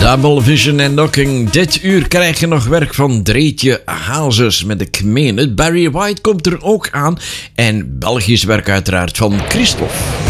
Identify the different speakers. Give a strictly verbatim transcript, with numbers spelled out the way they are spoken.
Speaker 1: Double Vision en Knocking. Dit uur krijg je nog werk van Dreetje Hazes met Ik meen het. Barry White komt er ook aan. En Belgisch werk uiteraard van Christophe.